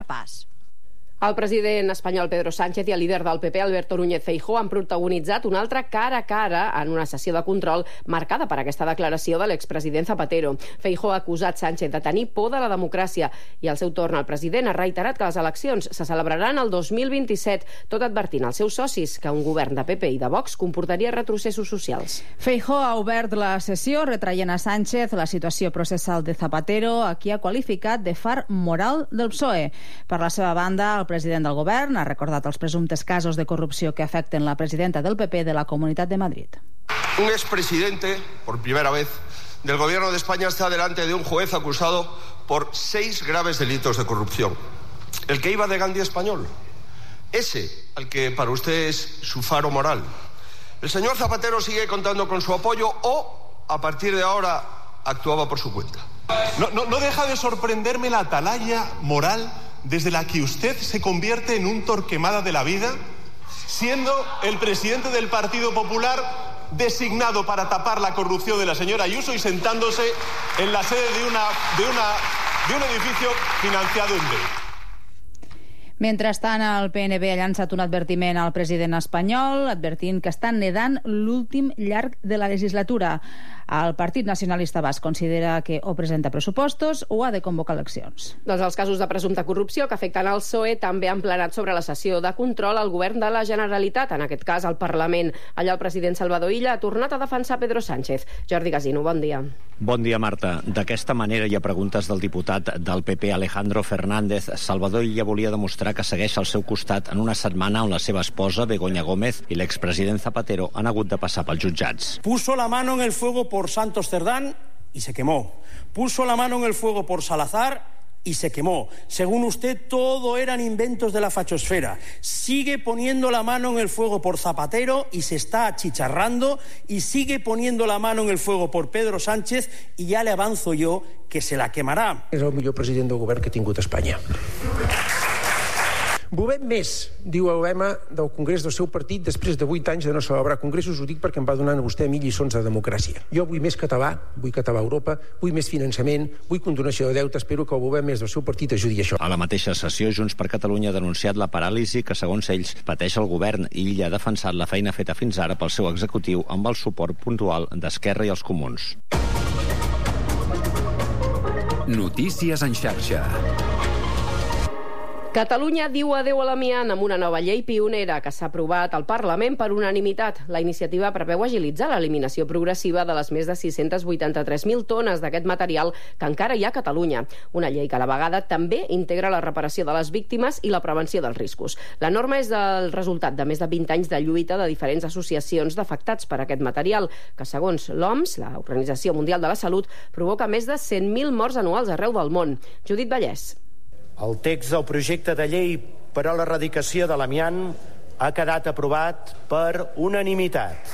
pas. El president espanyol Pedro Sánchez i el líder del PP, Alberto Núñez Feijóo, han protagonitzat un altre cara a cara en una sessió de control marcada per aquesta declaració de l'expresident Zapatero. Feijóo ha acusat Sánchez de tenir por de la democràcia i al seu torn el president ha reiterat que les eleccions se celebraran el 2027, tot advertint als seus socis que un govern de PP i de Vox comportaria retrocessos socials. Feijóo ha obert la sessió retraient a Sánchez la situació processal de Zapatero, a qui ha qualificat de far moral del PSOE. Per la seva banda, el president del govern ha recordat els presumptes casos de corrupció que afecten la presidenta del PP de la Comunitat de Madrid. Un expresidente, por primera vez, del gobierno de España está delante de un juez acusado por 6 graves delitos de corrupción. El que iba de Gandhi español. Ese, al que para usted es su faro moral. El señor Zapatero sigue contando con su apoyo o, a partir de ahora, actuaba por su cuenta. No deja de sorprenderme la atalaya moral desde la que usted se convierte en un Torquemada de la vida, siendo el presidente del Partido Popular designado para tapar la corrupción de la señora Ayuso y sentándose en la sede de un edificio financiado en B. Mentrestant, el PNB ha llançat un advertiment al president espanyol, advertint que està nedant l'últim llarg de la legislatura. El Partit Nacionalista Basc considera que o presenta pressupostos o ha de convocar eleccions. Doncs els casos de presumpta corrupció que afecten el PSOE també han planat sobre la sessió de control al govern de la Generalitat, en aquest cas al Parlament. Allà el president Salvador Illa ha tornat a defensar Pedro Sánchez. Jordi Gasino, bon dia. Bon dia, Marta. D'aquesta manera hi ha preguntes del diputat del PP Alejandro Fernández. Salvador Illa volia demostrar que segueix al seu costat en una setmana on la seva esposa, Begoña Gómez, i l'expresident Zapatero han hagut de passar pels jutjats. Puso la mano en el fuego por Santos Cerdán y se quemó. Puso la mano en el fuego por Salazar y se quemó. Según usted, todo eran inventos de la fachosfera. Sigue poniendo la mano en el fuego por Zapatero y se está achicharrando, y sigue poniendo la mano en el fuego por Pedro Sánchez, y ya le avanzo yo que se la quemarà. És el millor president del govern que ha tingut Espanya. Volem més, diu el lema del Congrés del seu partit després de 8 anys de no celebrar congressos. Ho dic perquè em va donant a vostè a mi lliçons de democràcia. Jo vull més català, vull català a Europa, vull més finançament, vull condonació de deute. Espero que el govern més del seu partit ajudi a això. A la mateixa sessió, Junts per Catalunya ha denunciat la paràlisi que, segons ells, pateix el govern, i Illa ha defensat la feina feta fins ara pel seu executiu amb el suport puntual d'Esquerra i els Comuns. Notícies en xarxa. Catalunya diu adeu a l'amiant amb una nova llei pionera que s'ha aprovat al Parlament per unanimitat. La iniciativa preveu agilitzar l'eliminació progressiva de les més de 683.000 tones d'aquest material que encara hi ha a Catalunya. Una llei que a la vegada també integra la reparació de les víctimes i la prevenció dels riscos. La norma és el resultat de més de 20 anys de lluita de diferents associacions d'afectats per aquest material, que segons l'OMS, l'Organització Mundial de la Salut, provoca més de 100.000 morts anuals arreu del món. Judit Vallès. El text del projecte de llei per a l'erradicació de l'amiant ha quedat aprovat per unanimitat.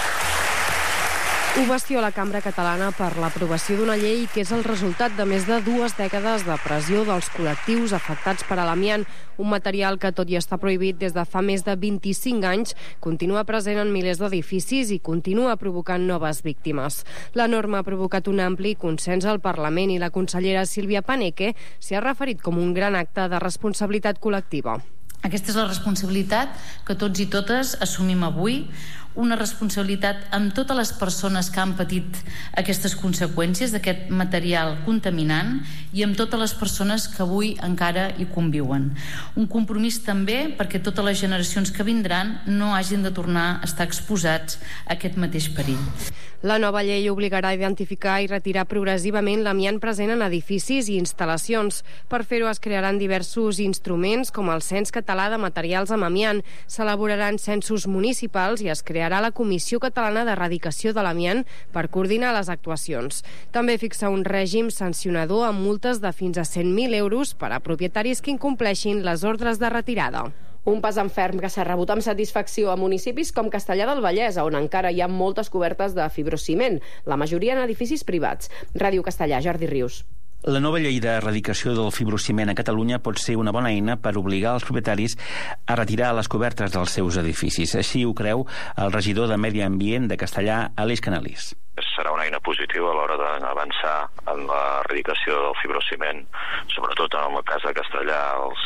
Ovació a la Cambra Catalana per l'aprovació d'una llei que és el resultat de més de 2 dècades de pressió dels col·lectius afectats per a l'amiant, un material que, tot i estar prohibit des de fa més de 25 anys, continua present en milers d'edificis i continua provocant noves víctimes. La norma ha provocat un ampli consens al Parlament i la consellera Sílvia Paneque s'hi ha referit com un gran acte de responsabilitat col·lectiva. Aquesta és la responsabilitat que tots i totes assumim avui, una responsabilitat amb totes les persones que han patit aquestes conseqüències d'aquest material contaminant i amb totes les persones que avui encara hi conviuen. Un compromís també perquè totes les generacions que vindran no hagin de tornar a estar exposats a aquest mateix perill. La nova llei obligarà a identificar i retirar progressivament l'amiant present en edificis i instal·lacions. Per fer-ho es crearan diversos instruments com el Cens Català de Materials amb Amiant, s'elaboraran censos municipals i es crearà la Comissió Catalana d'Erradicació de l'Amiant per coordinar les actuacions. També fixa un règim sancionador amb multes de fins a 100.000 euros per a propietaris que incompleixin les ordres de retirada. Un pas en ferm que s'ha rebut amb satisfacció a municipis com Castellar del Vallès, on encara hi ha moltes cobertes de fibrociment, la majoria en edificis privats. Ràdio Castellar, Jordi Rius. La nova llei d'erradicació del fibrociment a Catalunya pot ser una bona eina per obligar els propietaris a retirar les cobertes dels seus edificis. Així ho creu el regidor de Medi Ambient de Castellar, Aleix Canalís. Serà una eina positiva a l'hora d'avançar en l'erradicació del fibrociment, sobretot en el cas de Castellar, els